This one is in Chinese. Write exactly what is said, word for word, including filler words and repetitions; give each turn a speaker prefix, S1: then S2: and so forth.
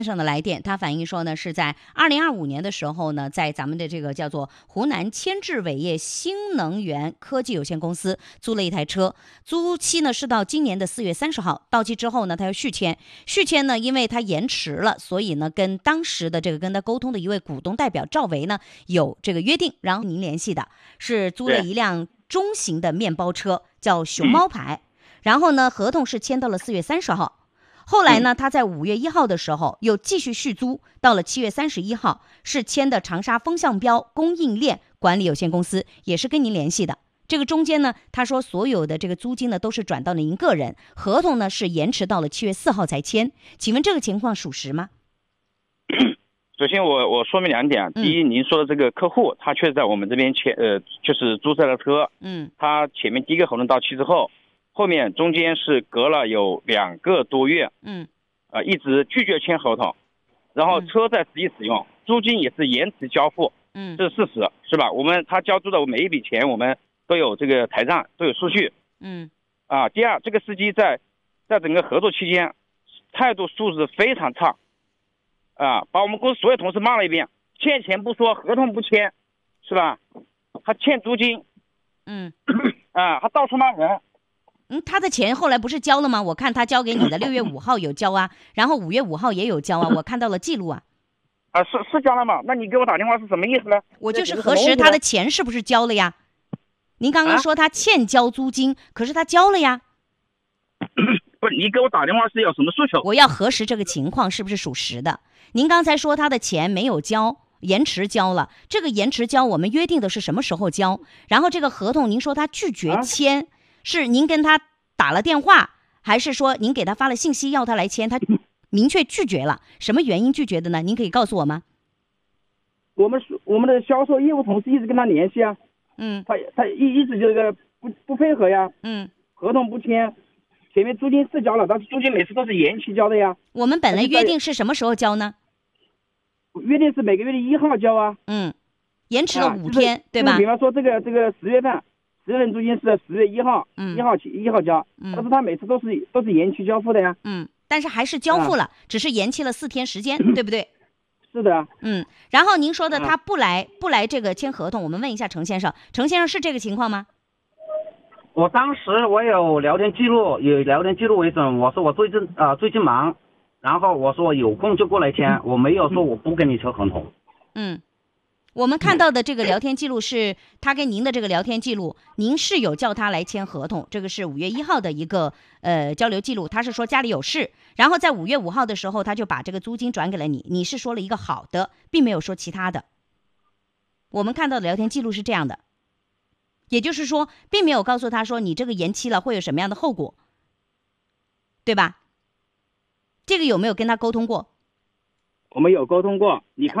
S1: 上的来电，他反映说呢，是在二零二五年的时候呢，在咱们的这个叫做湖南千智伟业新能源科技有限公司租了一台车，租期呢是到今年的四月三十号，到期之后呢，他要续签，续签呢，因为他延迟了，所以呢，跟当时的这个跟他沟通的一位股东代表赵维呢有这个约定，然后您联系的是租了一辆中型的面包车，叫熊猫牌，然后呢，合同是签到了四月三十号。后来呢，他在五月一号的时候又继续续租，到了七月三十一号是签的长沙风向标供应链管理有限公司，也是跟您联系的。这个中间呢，他说所有的这个租金呢都是转到了您个人，合同呢是延迟到了七月四号才签。请问这个情况属实吗？
S2: 首先我我说明两点，第一，您说的这个客户他确实在我们这边签呃就是租这辆车，嗯，他前面第一个合同到期之后。后面中间是隔了有两个多月，嗯，呃，一直拒绝签合同，然后车在实际使用，嗯、租金也是延迟交付，嗯，这是事实，是吧？我们他交租的每一笔钱，我们都有这个台账，都有数据，嗯，啊，第二，这个司机在在整个合作期间，态度素质非常差，啊，把我们公司所有同事骂了一遍，欠钱不说，合同不签，是吧？他欠租金，嗯，啊，他到处骂人。
S1: 嗯，他的钱后来不是交了吗？我看他交给你的六月五号有交啊，然后五月五号也有交啊，我看到了记录啊。
S2: 啊，是是交了吗？那你给我打电话是什么意思呢？
S1: 我就是核实他的钱是不是交了呀？您刚刚说他欠交租金，啊、可是他交了呀。
S2: 不是，你给我打电话是有什么诉求？
S1: 我要核实这个情况是不是属实的。您刚才说他的钱没有交，延迟交了，这个延迟交我们约定的是什么时候交？然后这个合同您说他拒绝签。啊是您跟他打了电话，还是说您给他发了信息要他来签，他明确拒绝了？什么原因拒绝的呢？您可以告诉我吗？
S3: 我们我们的销售业务同事一直跟他联系啊，嗯，他他一一直这个不不配合呀，嗯，合同不签，前面租金是交了，但是租金每次都是延期交的呀。
S1: 我们本来约定是什么时候交呢？
S3: 约定是每个月的一号交啊，
S1: 嗯，延迟了五天，啊就是、对吧？
S3: 比方说这个这个十月份。十月份租金是十月一号，嗯，一号起一号交，嗯，但是他每次都是都是延期交付的呀，
S1: 嗯，但是还是交付了，啊、只是延期了四天时间，对不对？
S3: 是的，
S1: 嗯，然后您说的他不来、啊、不来这个签合同，我们问一下程先生，程先生是这个情况吗？
S4: 我当时我有聊天记录，有聊天记录为准，我说我最近啊、呃、最近忙，然后我说有空就过来签，嗯、我没有说我不跟你签合同，
S1: 嗯。我们看到的这个聊天记录是他跟您的这个聊天记录，您是有叫他来签合同，这个是五月一号的一个呃交流记录，他是说家里有事，然后在五月五号的时候他就把这个租金转给了你，你是说了一个好的，并没有说其他的。我们看到的聊天记录是这样的，也就是说并没有告诉他说你这个延期了会有什么样的后果，对吧？这个有没有跟他沟通过？
S3: 我们有沟通过，你看。